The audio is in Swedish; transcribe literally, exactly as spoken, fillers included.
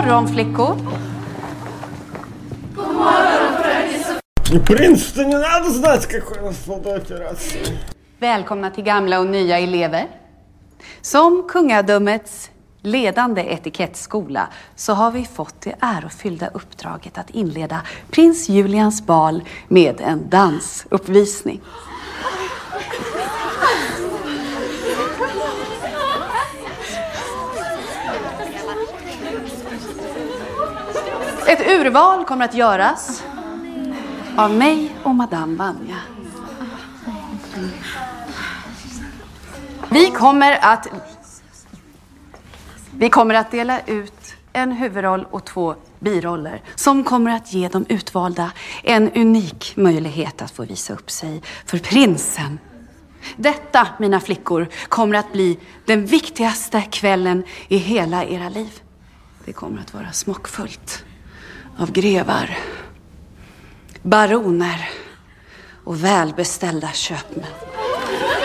morgon, flickor. God morgon, fröken. Принц, что не надо знать, какой у нас солдатирация. Välkomna till gamla och nya elever. Som kungadömets ledande etikettskola så har vi fått det ärofyllda uppdraget att inleda prins Julians bal med en dansuppvisning. Ett urval kommer att göras av mig och Madame Vanja. Vi kommer att Vi kommer att dela ut en huvudroll och två biroller som kommer att ge de utvalda en unik möjlighet att få visa upp sig för prinsen. Detta, mina flickor, kommer att bli den viktigaste kvällen i hela era liv. Det kommer att vara smockfullt av grevar, baroner och välbeställda köpmän.